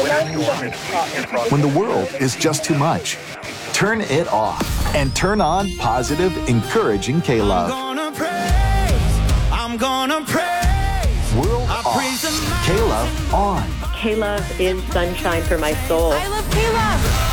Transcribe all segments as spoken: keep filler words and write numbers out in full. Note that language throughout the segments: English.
When the world is just too much, turn it off and turn on positive, encouraging K-Love. I'm gonna praise, I'm gonna praise. World I off, praise the K-Love on. K-Love is sunshine for my soul. I love K-Love.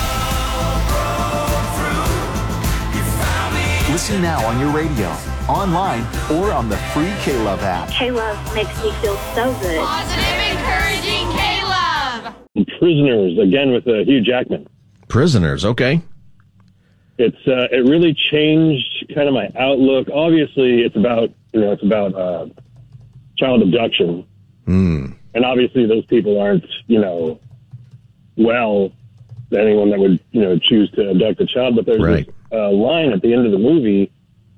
Listen now on your radio, online, or on the free K-Love app. K-Love makes me feel so good. Positive, encouraging K-Love. Prisoners, again with uh, Hugh Jackman. Prisoners, okay. It's uh, it really changed kind of my outlook. Obviously, it's about you know it's about uh, child abduction, Mm. and obviously those people aren't you know well anyone that would you know choose to abduct a child. But there's Right. this uh, line at the end of the movie.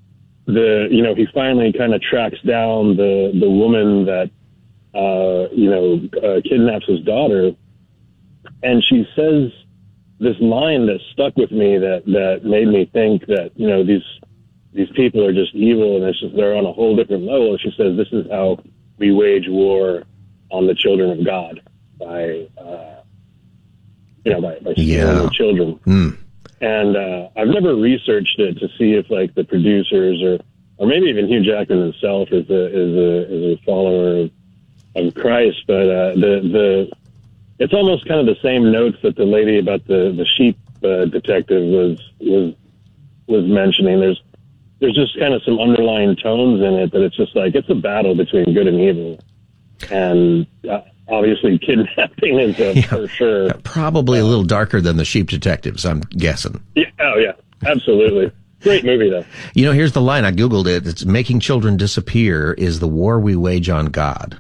The you know he finally kind of tracks down the the woman that uh, you know uh, kidnaps his daughter, and she says this line that stuck with me that, that made me think that, you know, these these people are just evil and it's just they're on a whole different level. She says, this is how we wage war on the children of God by, uh, you know, by, by stealing Yeah. their children. Mm. And uh, I've never researched it to see if, like, the producers or, or maybe even Hugh Jackman himself is a, is a, is a follower of, of Christ. But uh, the the it's almost kind of the same notes that the lady about the the sheep uh, detective was was was mentioning. There's there's just kind of some underlying tones in it that it's just like it's a battle between good and evil, and uh, obviously kidnapping is a, Yeah. for sure. Probably a little darker than the Sheep Detectives, I'm guessing. Yeah, oh yeah, absolutely. Great movie though. You know, here's the line. I Googled it. It's making children disappear is the war we wage on God.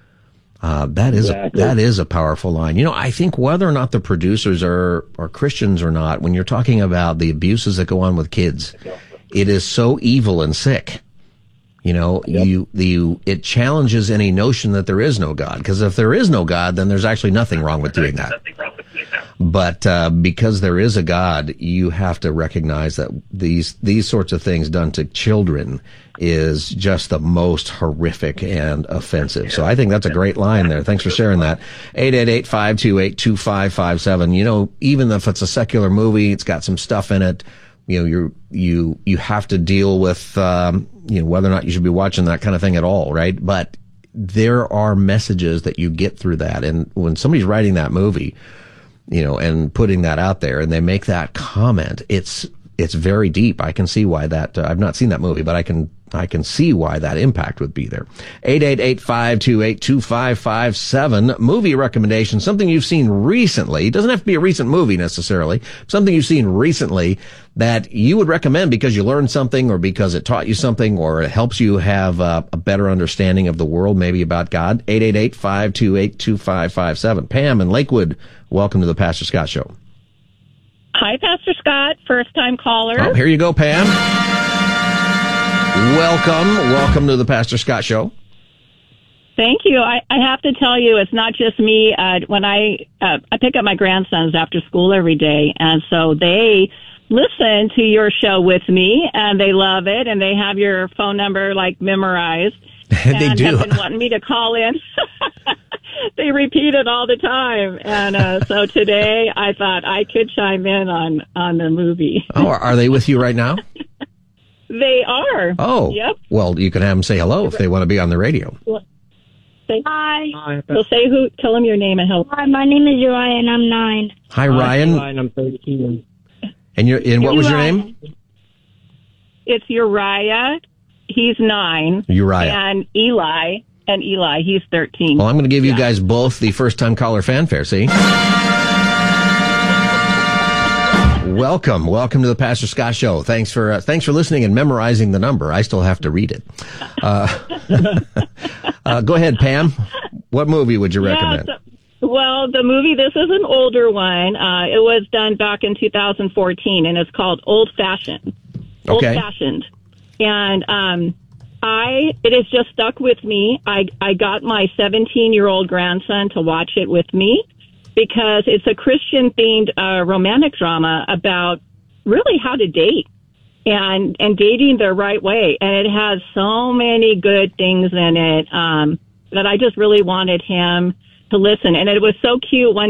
Uh, that is, Exactly. a, that is a powerful line. You know, I think whether or not the producers are, are Christians or not, when you're talking about the abuses that go on with kids, it is so evil and sick. You know, Yep. you, you, it challenges any notion that there is no God. Because if there is no God, then there's actually nothing wrong with doing that. But, uh, because there is a God, you have to recognize that these, these sorts of things done to children is just the most horrific and offensive. So I think that's a great line there. Thanks for sharing that. eight eight eight, five two eight, two five five seven. You know, even if it's a secular movie, it's got some stuff in it. You know, you're, you, you have to deal with, um, you know, whether or not you should be watching that kind of thing at all, right? But there are messages that you get through that. And when somebody's writing that movie, you know, and putting that out there and they make that comment, it's, it's very deep. I can see why that, uh, I've not seen that movie, but I can, I can see why that impact would be there. eight eight eight, five two eight, two five five seven. Movie recommendation, something you've seen recently. It doesn't have to be a recent movie necessarily. Something you've seen recently that you would recommend because you learned something or because it taught you something or it helps you have uh, a better understanding of the world, maybe about God. eight eight eight, five two eight, two five five seven. Pam in Lakewood, welcome to the Pastor Scott Show. Hi, Pastor Scott, first-time caller. Oh, here you go, Pam. Welcome. Welcome to the Pastor Scott Show. Thank you. I, I have to tell you, it's not just me. Uh, when I uh, I pick up my grandsons after school every day, and so they listen to your show with me, and they love it, and they have your phone number, like, memorized. They and do. have been wanting me to call in. They repeat it all the time. And uh, so today I thought I could chime in on, on the movie. Oh, are they with you right now? They are. Oh. Yep. Well, you can have them say hello if they want to be on the radio. Say, Hi. so say who, tell them your name and help. Hi, my name is Uriah and I'm nine. Hi, Ryan. I'm thirteen. And you're, and what was your name? It's Uriah. He's nine. Uriah. And Eli. And Eli, he's thirteen. Well, I'm going to give you Yeah. guys both the first-time caller fanfare, see? Welcome. Welcome to the Pastor Scott Show. Thanks for uh, thanks for listening and memorizing the number. I still have to read it. Uh, uh, go ahead, Pam. What movie would you recommend? Yeah, so, well, the movie, this is an older one. Uh, it was done back in two thousand fourteen, and it's called Old Fashioned. Old Okay. Fashioned. And um, I, it has just stuck with me. I, I got my seventeen-year-old grandson to watch it with me because it's a Christian-themed uh, romantic drama about really how to date and and dating the right way. And it has so many good things in it um, that I just really wanted him to listen. And it was so cute. One